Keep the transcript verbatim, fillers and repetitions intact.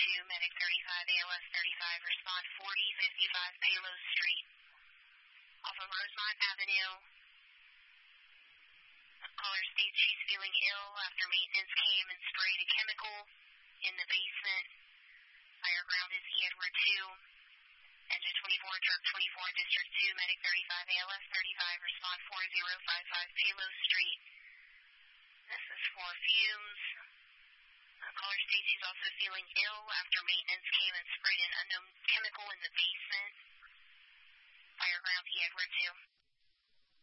two, Medic thirty-five, A L S thirty-five, respond forty fifty-five Palos Street. Off of Rosemont Avenue. Caller states she's feeling ill after maintenance came and sprayed a chemical in the basement. Fire ground is E Edward two. Engine twenty-four, truck twenty-four, District two, Medic thirty-five, A L S thirty-five, respond four zero five five Palos Street. This is for fumes. Uh, caller states she's also feeling ill after maintenance came and sprayed an unknown chemical in the basement. Fire ground E Edward two.